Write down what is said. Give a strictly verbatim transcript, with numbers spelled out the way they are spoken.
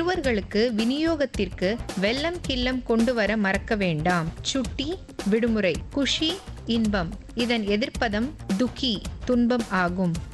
சிறுவர்களுக்கு விநியோகத்திற்கு வெல்லம் கில்லம் கொண்டு வர மறக்க வேண்டாம். சுட்டி விடுமுறை, குஷி இன்பம், இதன் எதிர்ப்பதம் துக்கி துன்பம் ஆகும்.